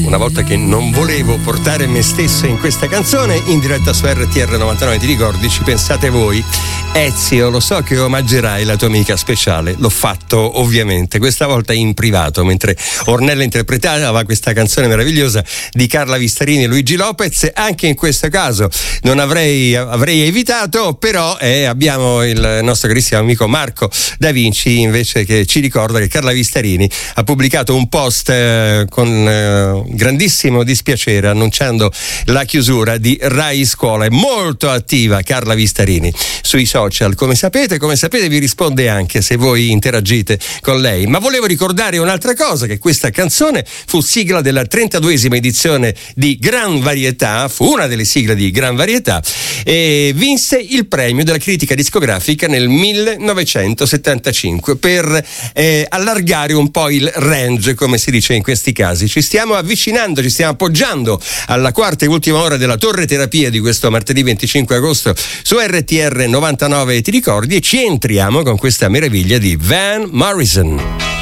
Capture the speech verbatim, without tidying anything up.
una volta che non volevo portare me stesso in questa canzone in diretta su R T R novantanove, ti ricordi? Ci pensate voi? Ezio, lo so che omaggerai la tua amica speciale, l'ho fatto ovviamente, questa volta in privato, mentre Ornella interpretava questa canzone meravigliosa di Carla Vistarini e Luigi Lopez. Anche in questo caso non avrei, avrei evitato, però eh, abbiamo il nostro carissimo amico Marco Da Vinci invece che ci ricorda che Carla Vistarini ha pubblicato un post eh, con eh, grandissimo dispiacere annunciando la chiusura di Rai Scuola. È molto attiva Carla Vistarini sui social, come sapete, come sapete vi risponde anche se voi interagite con lei. Ma volevo ricordare un'altra cosa, che questa canzone fu sigla della trentaduesima edizione di Gran Varietà, fu una delle sigle di Gran Varietà e vinse il premio della critica discografica nel millenovecentosettantacinque per eh, allargare un po' il range, come si dice in questi casi. Ci stiamo avvicinando, ci stiamo appoggiando alla quarta e ultima ora della Torre Terapia di questo martedì venticinque agosto su R T R novantanove, ti ricordi, e ci entriamo con questa meraviglia di Van Morrison.